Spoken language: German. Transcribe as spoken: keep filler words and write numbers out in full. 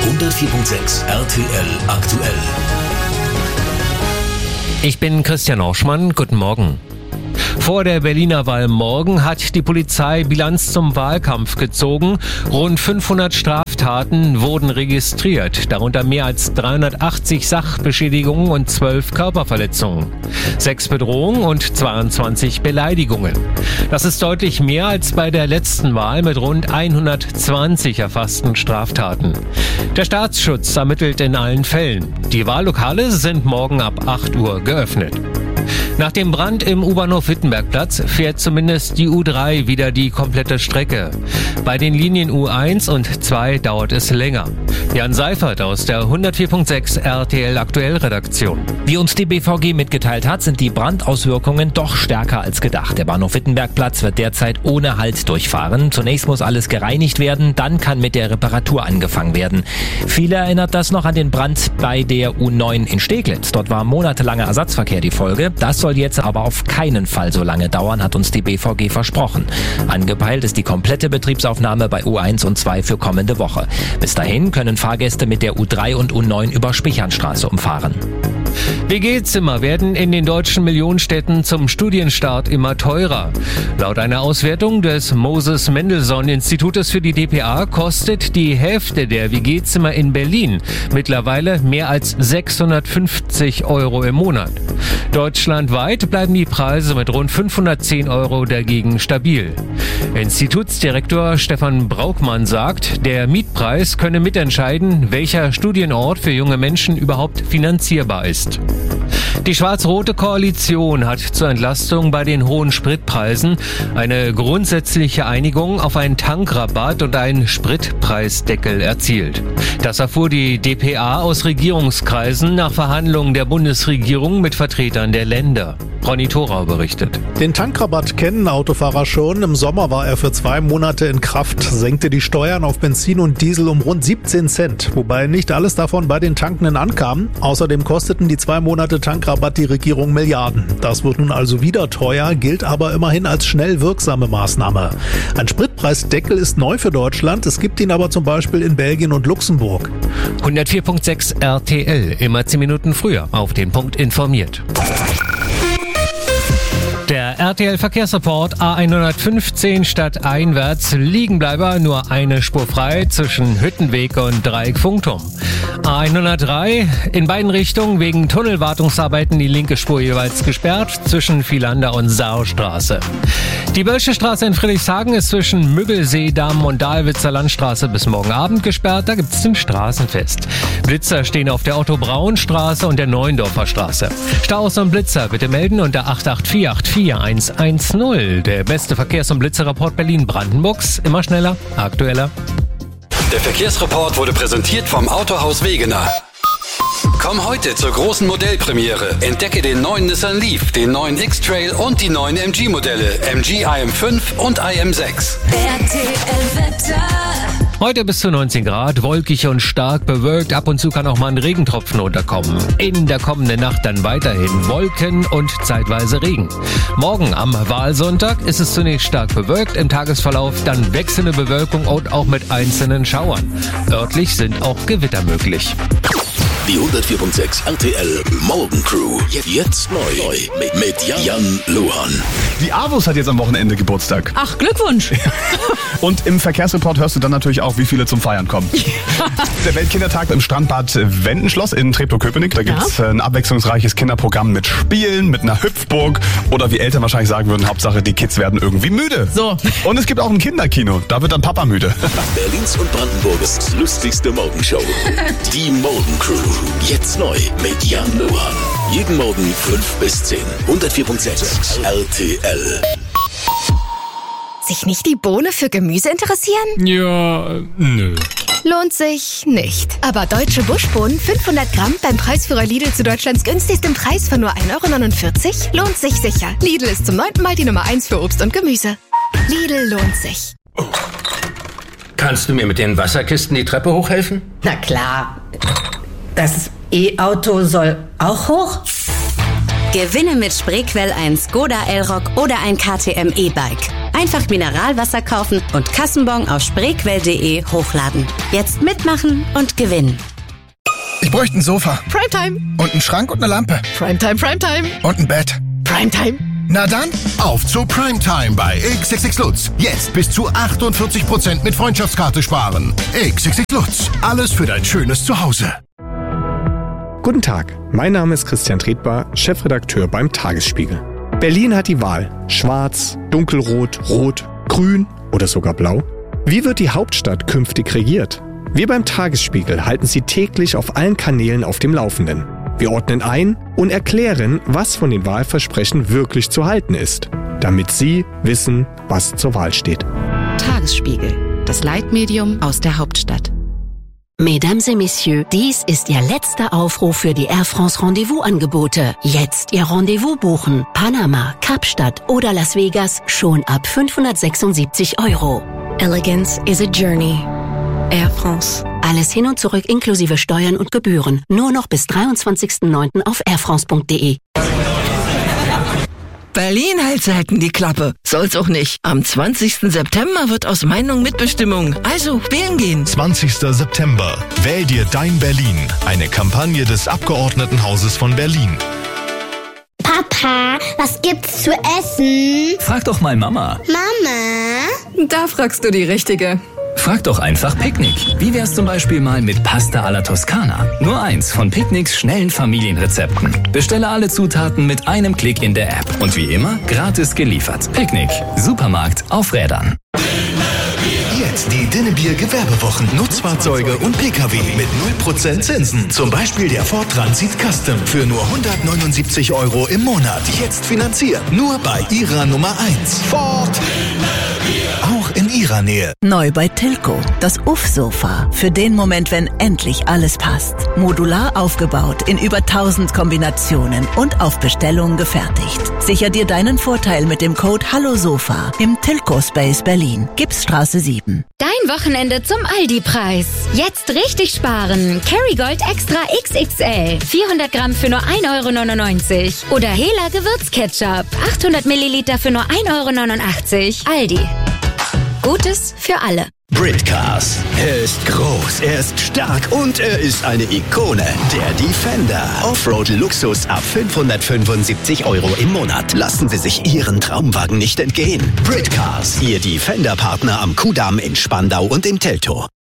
hundertvier Komma sechs R T L aktuell. Ich bin Christian Orschmann, guten Morgen. Vor der Berliner Wahl morgen hat die Polizei Bilanz zum Wahlkampf gezogen. Rund fünfhundert Straftaten wurden registriert, darunter mehr als dreihundertachtzig Sachbeschädigungen und zwölf Körperverletzungen, sechs Bedrohungen und zweiundzwanzig Beleidigungen. Das ist deutlich mehr als bei der letzten Wahl mit rund hundertzwanzig erfassten Straftaten. Der Staatsschutz ermittelt in allen Fällen. Die Wahllokale sind morgen ab acht Uhr geöffnet. Nach dem Brand im U-Bahnhof-Wittenbergplatz fährt zumindest die U drei wieder die komplette Strecke. Bei den Linien U eins und zwei dauert es länger. Jan Seifert aus der hundertvier Komma sechs R T L Aktuell Redaktion. Wie uns die B V G mitgeteilt hat, sind die Brandauswirkungen doch stärker als gedacht. Der Bahnhof Wittenbergplatz wird derzeit ohne Halt durchfahren. Zunächst muss alles gereinigt werden, dann kann mit der Reparatur angefangen werden. Viele erinnert das noch an den Brand bei der U neun in Steglitz. Dort war monatelanger Ersatzverkehr die Folge. Das soll jetzt aber auf keinen Fall so lange dauern, hat uns die B V G versprochen. Angepeilt ist die komplette Betriebsaufnahme bei U eins und zwei für kommende Woche. Bis dahin können Fahrgäste mit der U drei und U neun über Spichernstraße umfahren. W G-Zimmer werden in den deutschen Millionenstädten zum Studienstart immer teurer. Laut einer Auswertung des Moses-Mendelssohn-Institutes für die D P A kostet die Hälfte der W G-Zimmer in Berlin mittlerweile mehr als sechshundertfünfzig Euro im Monat. Deutschlandweit bleiben die Preise mit rund fünfhundertzehn Euro dagegen stabil. Institutsdirektor Stefan Braukmann sagt, der Mietpreis könne mitentscheiden, welcher Studienort für junge Menschen überhaupt finanzierbar ist. Die schwarz-rote Koalition hat zur Entlastung bei den hohen Spritpreisen eine grundsätzliche Einigung auf einen Tankrabatt und einen Spritpreisdeckel erzielt. Das erfuhr die D P A aus Regierungskreisen nach Verhandlungen der Bundesregierung mit Vertretern der Länder. Ronny Thorau berichtet. Den Tankrabatt kennen Autofahrer schon. Im Sommer war er für zwei Monate in Kraft, senkte die Steuern auf Benzin und Diesel um rund siebzehn Cent, wobei nicht alles davon bei den Tankenden ankam. Außerdem kosteten die zwei Monate Tankrabatt die Regierung Milliarden. Das wird nun also wieder teuer, gilt aber immerhin als schnell wirksame Maßnahme. Ein Spritpreisdeckel ist neu für Deutschland, es gibt ihn aber zum Beispiel in Belgien und Luxemburg. hundertvier Komma sechs R T L, immer zehn Minuten früher auf den Punkt informiert. Der R T L-Verkehrsreport A hundertfünfzehn stadteinwärts, Liegenbleiber nur eine Spur frei zwischen Hüttenweg und Dreieck-Funkturm. A hundertdrei in beiden Richtungen wegen Tunnelwartungsarbeiten die linke Spur jeweils gesperrt zwischen Vielander und Sauerstraße. Die Bölsche Straße in Friedrichshagen ist zwischen Müggelsee-Damm und Dahlwitzer Landstraße bis morgen Abend gesperrt. Da gibt's ein Straßenfest. Blitzer stehen auf der Otto-Braun-Straße und der Neuendorfer Straße. Staus und Blitzer bitte melden unter acht acht vier acht vier eins eins null. Der beste Verkehrs- und Blitzerreport Berlin-Brandenburgs. Immer schneller, aktueller. Der Verkehrsreport wurde präsentiert vom Autohaus Wegener. Komm heute zur großen Modellpremiere. Entdecke den neuen Nissan Leaf, den neuen X-Trail und die neuen M G-Modelle. M G I M fünf und I M sechs. R T L-Wetter. Heute bis zu neunzehn Grad, wolkig und stark bewölkt. Ab und zu kann auch mal ein Regentropfen unterkommen. In der kommenden Nacht dann weiterhin Wolken und zeitweise Regen. Morgen am Wahlsonntag ist es zunächst stark bewölkt. Im Tagesverlauf dann wechselnde Bewölkung und auch mit einzelnen Schauern. Örtlich sind auch Gewitter möglich. Die hundertvier Komma sechs R T L Morgencrew. Jetzt neu mit, mit Jan, Jan Luhan. Die A W U S hat jetzt am Wochenende Geburtstag. Ach, Glückwunsch. Und im Verkehrsreport hörst du dann natürlich auch, wie viele zum Feiern kommen. Der Weltkindertag im Strandbad Wendenschloss in Treptow-Köpenick. Da gibt's ja. ein abwechslungsreiches Kinderprogramm mit Spielen, mit einer Hüpfburg oder wie Eltern wahrscheinlich sagen würden, Hauptsache die Kids werden irgendwie müde. So. Und es gibt auch ein Kinderkino. Da wird dann Papa müde. Berlins und Brandenburgs lustigste Morgenshow. Die Morgencrew. Jetzt neu mit Jan Luhan. Jeden Morgen fünf bis zehn. hundertvier Komma sechs R T L. Sich nicht die Bohne für Gemüse interessieren? Ja, nö. Lohnt sich nicht. Aber deutsche Buschbohnen fünfhundert Gramm beim Preisführer Lidl zu Deutschlands günstigstem Preis von nur ein Euro neunundvierzig lohnt sich sicher. Lidl ist zum neunten Mal die Nummer eins für Obst und Gemüse. Lidl lohnt sich. Oh. Kannst du mir mit den Wasserkisten die Treppe hochhelfen? Na klar. Das E-Auto soll auch hoch? Gewinne mit Spreequell ein Skoda Elroq oder ein K T M E-Bike. Einfach Mineralwasser kaufen und Kassenbon auf spreequell punkt de hochladen. Jetzt mitmachen und gewinnen. Ich bräuchte ein Sofa. Primetime. Und einen Schrank und eine Lampe. Primetime, Primetime. Und ein Bett. Primetime. Na dann, auf zu Primetime bei X X X Lutz. Jetzt bis zu achtundvierzig Prozent mit Freundschaftskarte sparen. X X X Lutz. Alles für dein schönes Zuhause. Guten Tag, mein Name ist Christian Tretbar, Chefredakteur beim Tagesspiegel. Berlin hat die Wahl. Schwarz, dunkelrot, rot, grün oder sogar blau. Wie wird die Hauptstadt künftig regiert? Wir beim Tagesspiegel halten Sie täglich auf allen Kanälen auf dem Laufenden. Wir ordnen ein und erklären, was von den Wahlversprechen wirklich zu halten ist, damit Sie wissen, was zur Wahl steht. Tagesspiegel, das Leitmedium aus der Hauptstadt. Mesdames et Messieurs, dies ist Ihr letzter Aufruf für die Air France Rendezvous-Angebote. Jetzt Ihr Rendezvous buchen. Panama, Kapstadt oder Las Vegas schon ab fünfhundertsechsundsiebzig Euro. Elegance is a journey. Air France. Alles hin und zurück inklusive Steuern und Gebühren. Nur noch bis dreiundzwanzigsten neunten auf airfrance punkt de. Berlin hält selten die Klappe. Soll's auch nicht. Am zwanzigsten September wird aus Meinung Mitbestimmung. Also wählen gehen. zwanzigsten September. Wähl dir dein Berlin. Eine Kampagne des Abgeordnetenhauses von Berlin. Papa, was gibt's zu essen? Frag doch mal Mama. Mama? Da fragst du die Richtige. Frag doch einfach Picknick. Wie wär's zum Beispiel mal mit Pasta alla Toskana? Nur eins von Picknicks schnellen Familienrezepten. Bestelle alle Zutaten mit einem Klick in der App. Und wie immer, gratis geliefert. Picknick. Supermarkt auf Rädern. Jetzt die Dinnebier Gewerbewochen. Nutzfahrzeuge und Pkw mit null Prozent Zinsen. Zum Beispiel der Ford Transit Custom für nur hundertneunundsiebzig Euro im Monat. Jetzt finanzieren. Nur bei Ihrer Nummer eins. Ford. Auch in Ihrer Nähe. Neu bei Tilco. Das Uff-Sofa. Für den Moment, wenn endlich alles passt. Modular aufgebaut in über tausend Kombinationen und auf Bestellung gefertigt. Sicher dir deinen Vorteil mit dem Code HalloSofa im Tilco Space Berlin. Gipsstraße sieben. Dein Wochenende zum Aldi-Preis. Jetzt richtig sparen. Kerrygold Extra X X L. vierhundert Gramm für nur ein Euro neunundneunzig. Oder Hela Gewürzketchup. achthundert Milliliter für nur ein Euro neunundachtzig. Aldi. Gutes für alle. Britcars. Er ist groß, er ist stark und er ist eine Ikone. Der Defender. Offroad-Luxus ab fünfhundertfünfundsiebzig Euro im Monat. Lassen Sie sich Ihren Traumwagen nicht entgehen. Britcars. Ihr Defender-Partner am Kudamm in Spandau und im Teltow.